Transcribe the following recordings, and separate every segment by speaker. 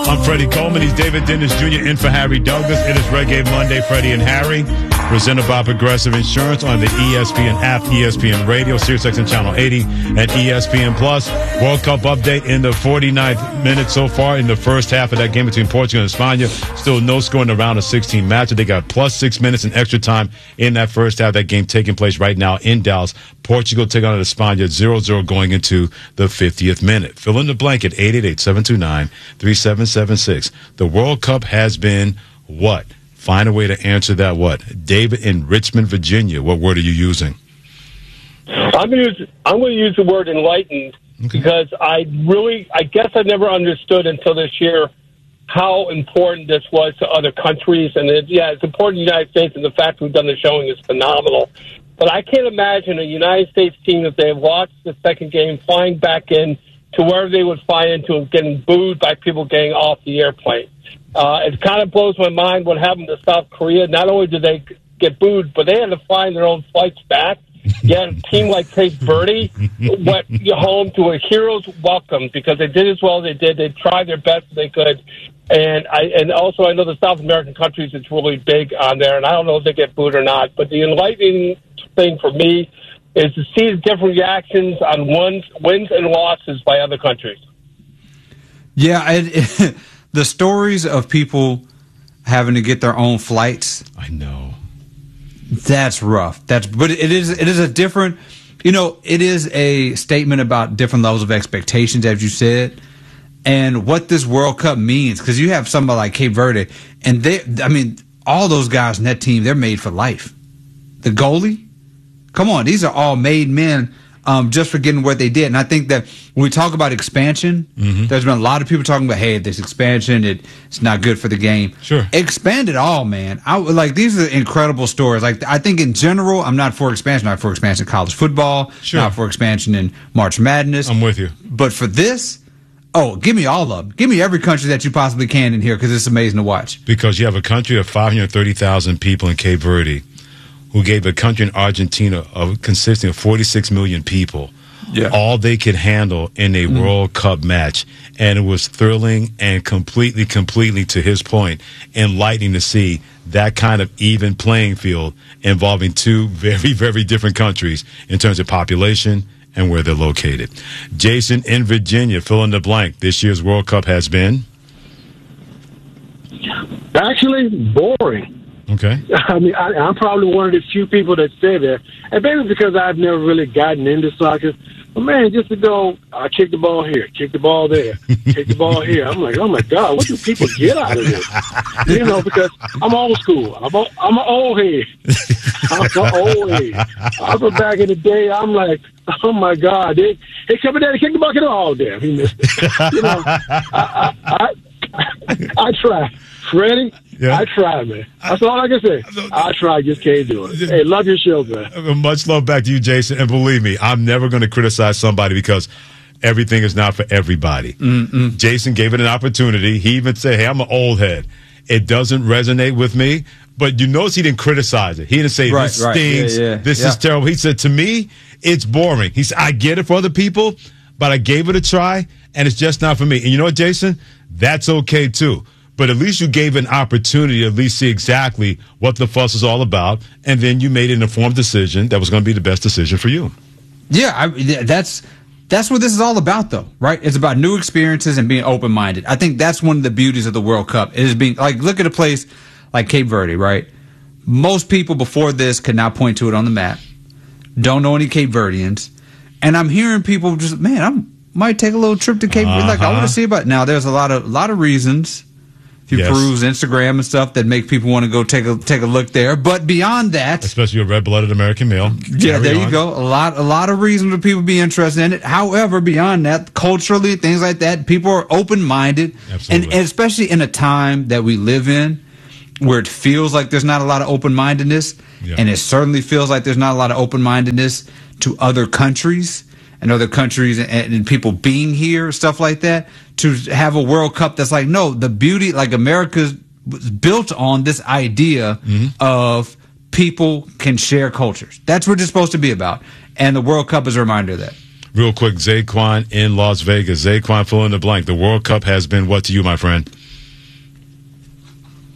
Speaker 1: I'm Freddie Coleman. He's David Dennis Jr. in for Harry Douglas. It is Reggae Monday, Freddie and Harry. Presented by Progressive Insurance on the ESPN app, ESPN Radio, SiriusXM Channel 80, and ESPN Plus. World Cup update in the 49th minute so far in the first half of that game between Portugal and Spain. Still no score in the round of 16 match. They got plus 6 minutes in extra time in that first half. That game taking place right now in Dallas. Portugal taking on the Spain 0-0 going into the 50th minute. Fill in the blank at 888-729-3776. The World Cup has been what? Find a way to answer that. What? David in Richmond, Virginia. What word are you using?
Speaker 2: I'm going to use the word enlightened because I guess I never understood until this year how important this was to other countries. And it's important to the United States, and the fact we've done the showing is phenomenal. But I can't imagine a United States team, if they lost the second game, flying back in to wherever they would fly into and getting booed by people getting off the airplane. It kind of blows my mind what happened to South Korea. Not only did they get booed, but they had to fly their own flights back. Yet a team like Cape Verde went home to a hero's welcome because they did as well as they did. They tried their best as they could. And also I know the South American countries, it's really big on there, and I don't know if they get booed or not. But the enlightening thing for me is to see the different reactions on wins and losses by other countries.
Speaker 3: Yeah, the stories of people having to get their own flights.
Speaker 1: I know.
Speaker 3: That's rough. But it is a different, it is a statement about different levels of expectations, as you said, and what this World Cup means. Because you have somebody like Cape Verde, and all those guys in that team, they're made for life. The goalie, come on, these are all made men. Just for getting what they did. And I think that when we talk about expansion, there's been a lot of people talking about, hey, this expansion, it's not good for the game.
Speaker 1: Sure.
Speaker 3: Expand it all, man. These are incredible stories. I think in general, I'm not for expansion. Not for expansion in college football.
Speaker 1: Sure.
Speaker 3: Not for expansion in March Madness.
Speaker 1: I'm with you.
Speaker 3: But for this, give me all of them. Give me every country that you possibly can in here because it's amazing to watch.
Speaker 1: Because you have a country of 530,000 people in Cape Verde who gave a country in Argentina consisting of 46 million people all they could handle in a World Cup match. And it was thrilling and completely, to his point, enlightening to see that kind of even playing field involving two very, very different countries in terms of population and where they're located. Jason in Virginia, fill in the blank. This year's World Cup has been?
Speaker 4: Actually, boring.
Speaker 1: Okay.
Speaker 4: I'm probably one of the few people that say that. And maybe because I've never really gotten into soccer. But, man, just to go, I kick the ball here, kick the ball there, kick the ball here. I'm like, oh, my God, what do people get out of this? Because I'm old school. I'm an old head. I'm an old head. I go back in the day, I'm like, oh, my God. Hey, come in there, kick the ball, get it all there. He missed it. I try. Freddie, I try, man. That's all I can say. I try, just can't do it. Hey, love your show, man.
Speaker 1: Much love back to you, Jason. And believe me, I'm never going to criticize somebody because everything is not for everybody. Jason gave it an opportunity. He even said, hey, I'm an old head. It doesn't resonate with me. But you notice he didn't criticize it. He didn't say, this stinks, this is terrible. He said, to me, it's boring. He said, I get it for other people, but I gave it a try, and it's just not for me. And you know what, Jason? That's okay, too. But at least you gave an opportunity to at least see exactly what the fuss is all about, and then you made an informed decision that was going to be the best decision for you.
Speaker 3: Yeah, that's what this is all about, though, right? It's about new experiences and being open-minded. I think that's one of the beauties of the World Cup. It is being look at a place like Cape Verde, right? Most people before this could not point to it on the map. Don't know any Cape Verdeans, and I'm hearing people just, man, I might take a little trip to Cape Verde. I want to see about it. Now. There's a lot of reasons. He proves Instagram and stuff that make people want to go take a look there. But beyond that,
Speaker 1: especially a red-blooded American male.
Speaker 3: Yeah, there you go. A lot of reasons for people to be interested in it. However, beyond that, culturally, things like that, people are open-minded.
Speaker 1: Absolutely.
Speaker 3: And especially in a time that we live in where it feels like there's not a lot of open-mindedness, and it certainly feels like there's not a lot of open-mindedness to other countries and other countries and people being here, stuff like that, to have a World Cup that's like, no, the beauty, like America's built on this idea of people can share cultures. That's what it's supposed to be about. And the World Cup is a reminder of that.
Speaker 1: Real quick, Zaquan in Las Vegas. Zaquan, fill in the blank. The World Cup has been what to you, my friend?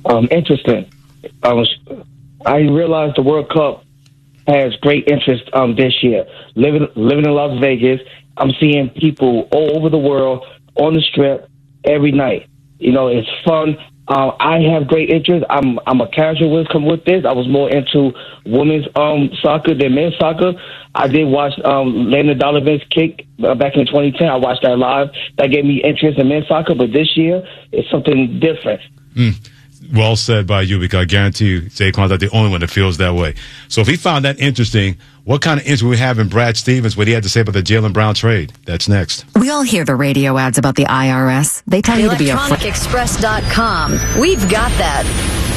Speaker 5: interesting. I realized the World Cup has great interest this year. Living in Las Vegas, I'm seeing people all over the world on the Strip every night. It's fun. I have great interest. I'm a casual with this. I was more into women's soccer than men's soccer. I did watch Landon Donovan's kick back in 2010. I watched that live. That gave me interest in men's soccer. But this year, it's something different.
Speaker 1: Well said by you, because I guarantee you, Saquon's not the only one that feels that way. So if he found that interesting, what kind of interest we have in Brad Stevens, what he had to say about the Jaylen Brown trade? That's next.
Speaker 6: We all hear the radio ads about the IRS. They tell you to be afraid. ElectronicExpress.com. We've got that.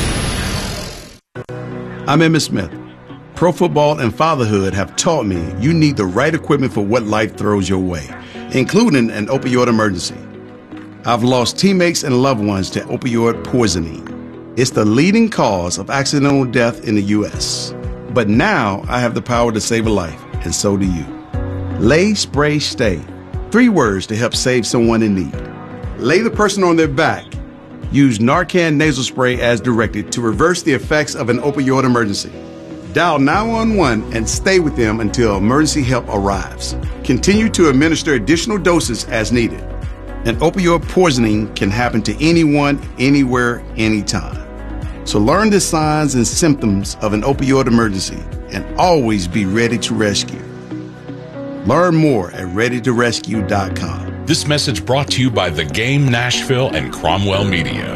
Speaker 7: I'm Emmitt Smith. Pro football and fatherhood have taught me you need the right equipment for what life throws your way, including an opioid emergency. I've lost teammates and loved ones to opioid poisoning. It's the leading cause of accidental death in the U.S. But now I have the power to save a life, and so do you. Lay, Spray, Stay. 3 words to help save someone in need. Lay the person on their back. Use Narcan nasal spray as directed to reverse the effects of an opioid emergency. Dial 911 and stay with them until emergency help arrives. Continue to administer additional doses as needed. An opioid poisoning can happen to anyone, anywhere, anytime. So learn the signs and symptoms of an opioid emergency and always be ready to rescue. Learn more at readytorescue.com.
Speaker 8: This message brought to you by The Game Nashville and Cromwell Media.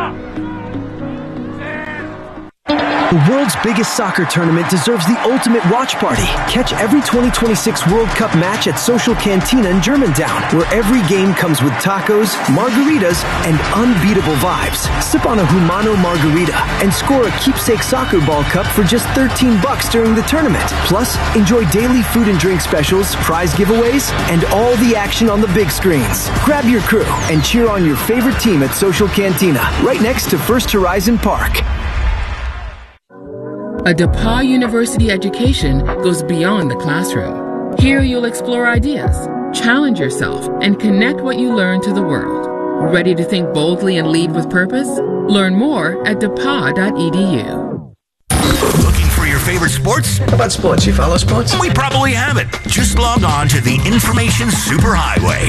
Speaker 9: The world's biggest soccer tournament deserves the ultimate watch party. Catch every 2026 World Cup match at Social Cantina in Germantown, where every game comes with tacos, margaritas, and unbeatable vibes. Sip on a Humano margarita and score a keepsake soccer ball cup for just $13 during the tournament. Plus, enjoy daily food and drink specials, prize giveaways, and all the action on the big screens. Grab your crew and cheer on your favorite team at Social Cantina, right next to First Horizon Park.
Speaker 10: A DePauw University education goes beyond the classroom. Here you'll explore ideas, challenge yourself, and connect what you learn to the world. Ready to think boldly and lead with purpose? Learn more at depaw.edu.
Speaker 11: Looking for your favorite sports?
Speaker 12: How about sports? You follow sports?
Speaker 11: We probably have it. Just log on to the Information Superhighway.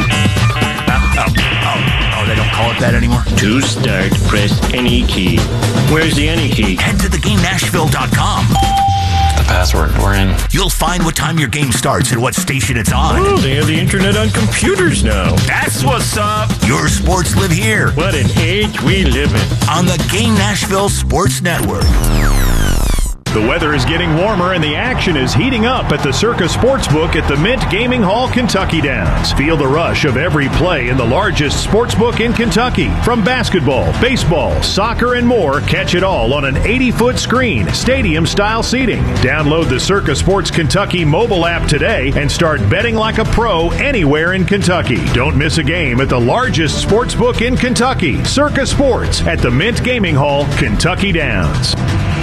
Speaker 11: Oh, they don't call it that anymore?
Speaker 13: To start, press any key. Where's the any key?
Speaker 11: Head to thegamenashville.com.
Speaker 13: The password, we're in.
Speaker 11: You'll find what time your game starts and what station it's on.
Speaker 13: Oh, they have the internet on computers now.
Speaker 11: That's what's up. Your sports live here.
Speaker 13: What an age we live in.
Speaker 11: On the Game Nashville Sports Network.
Speaker 14: The weather is getting warmer and the action is heating up at the Circa Sportsbook at the Mint Gaming Hall, Kentucky Downs. Feel the rush of every play in the largest sportsbook in Kentucky. From basketball, baseball, soccer, and more, catch it all on an 80-foot screen, stadium-style seating. Download the Circa Sports Kentucky mobile app today and start betting like a pro anywhere in Kentucky. Don't miss a game at the largest sportsbook in Kentucky, Circa Sports at the Mint Gaming Hall, Kentucky Downs.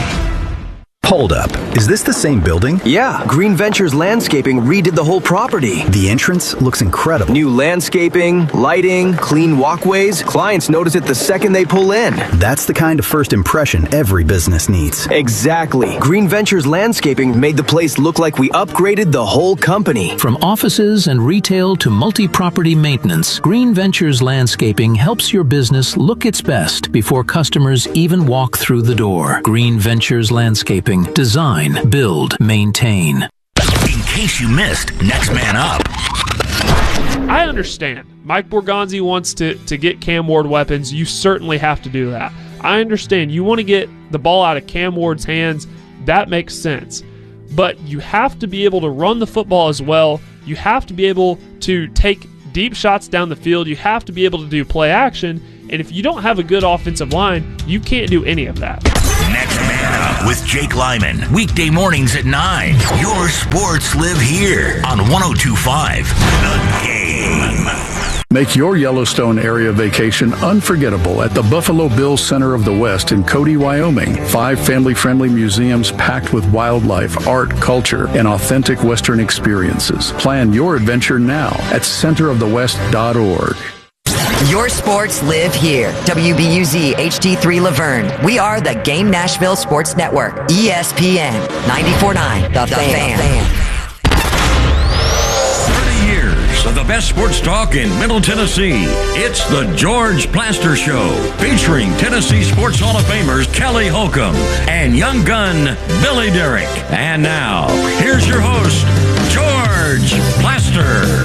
Speaker 15: Hold up. Is this the same building?
Speaker 16: Yeah. Green Ventures Landscaping redid the whole property.
Speaker 15: The entrance looks incredible.
Speaker 16: New landscaping, lighting, clean walkways. Clients notice it the second they pull in.
Speaker 15: That's the kind of first impression every business needs.
Speaker 16: Exactly. Green Ventures Landscaping made the place look like we upgraded the whole company.
Speaker 17: From offices and retail to multi-property maintenance, Green Ventures Landscaping helps your business look its best before customers even walk through the door. Green Ventures Landscaping. Design, build, maintain.
Speaker 11: In case you missed, Next Man Up.
Speaker 18: I understand. Mike Borgonzi wants to get Cam Ward weapons. You certainly have to do that. I understand. You want to get the ball out of Cam Ward's hands. That makes sense. But you have to be able to run the football as well. You have to be able to take deep shots down the field. You have to be able to do play action. And if you don't have a good offensive line, you can't do any of that.
Speaker 11: Next Man Up with Jake Lyman. Weekday mornings at 9. Your sports live here on 102.5 The Game.
Speaker 19: Make your Yellowstone area vacation unforgettable at the Buffalo Bills Center of the West in Cody, Wyoming. 5 family-friendly museums packed with wildlife, art, culture, and authentic Western experiences. Plan your adventure now at centerofthewest.org.
Speaker 12: Your sports live here. WBUZ HD3 Laverne. We are the Game Nashville Sports Network. ESPN 94.9. The Fan.
Speaker 11: 30 years of the best sports talk in Middle Tennessee. It's the George Plaster Show, featuring Tennessee Sports Hall of Famers Kelly Holcomb and young gun Billy Derrick. And now, here's your host, George Plaster.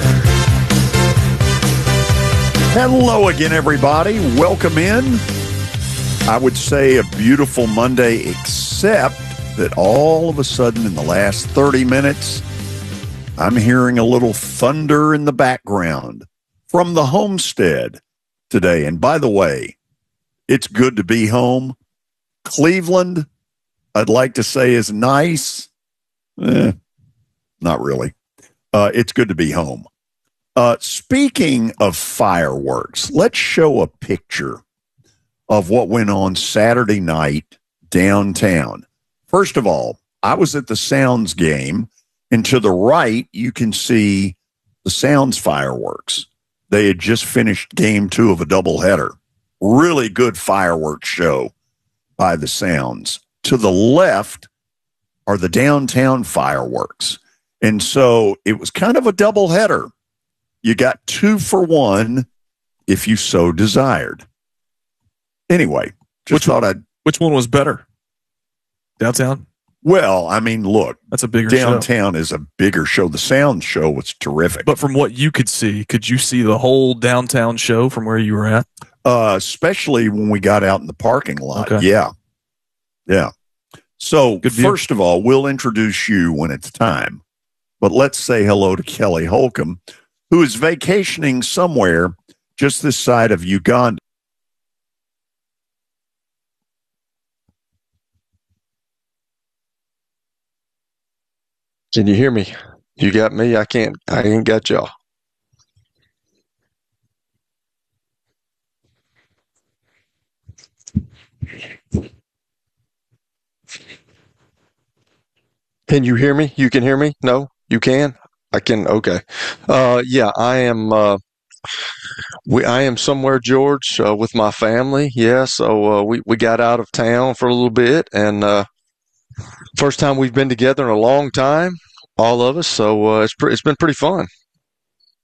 Speaker 20: Hello again, everybody. Welcome in. I would say a beautiful Monday, except that all of a sudden in the last 30 minutes, I'm hearing a little thunder in the background from the homestead today. And by the way, it's good to be home. Cleveland, I'd like to say, is nice. Not really. It's good to be home. Speaking of fireworks, let's show a picture of what went on Saturday night downtown. First of all, I was at the Sounds game, and to the right, you can see the Sounds fireworks. They had just finished game 2 of a doubleheader. Really good fireworks show by the Sounds. To the left are the downtown fireworks. And so it was kind of a doubleheader. You got 2 for 1 if you so desired. Anyway, which one was better?
Speaker 21: Downtown?
Speaker 20: Well, I mean, look,
Speaker 21: that's a bigger
Speaker 20: downtown show. Is a bigger show. The Sound show was terrific.
Speaker 21: But from what you could you see the whole downtown show from where you were at?
Speaker 20: Especially when we got out in the parking lot.
Speaker 21: Okay.
Speaker 20: Yeah. So first of all, we'll introduce you when it's time. But let's say hello to Kelly Holcomb, who is vacationing somewhere just this side of Uganda.
Speaker 22: Can you hear me? You got me? I ain't got y'all. Can you hear me? You can hear me? No? You can? I can. Okay. Yeah, I am. I am somewhere, George, with my family. Yeah. So we got out of town for a little bit, and first time we've been together in a long time, all of us. So it's been pretty fun.